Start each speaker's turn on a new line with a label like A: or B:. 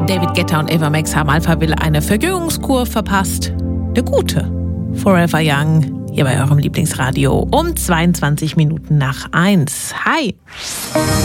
A: David Guetta und Ava Max haben Alphaville eine Verjüngungskur verpasst. Eine gute. Forever Young, hier bei eurem Lieblingsradio um 22 Minuten nach 1. Hi!